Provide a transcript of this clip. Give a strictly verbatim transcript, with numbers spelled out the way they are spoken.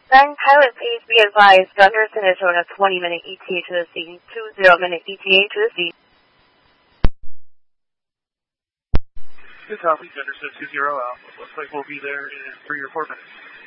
Nine pilot, please be advised. Gunderson is showing a twenty minute E T A to the scene. Two zero minute E T A to the scene. Good copy, Gunderson two zero out. Looks like we'll be there in three or four minutes.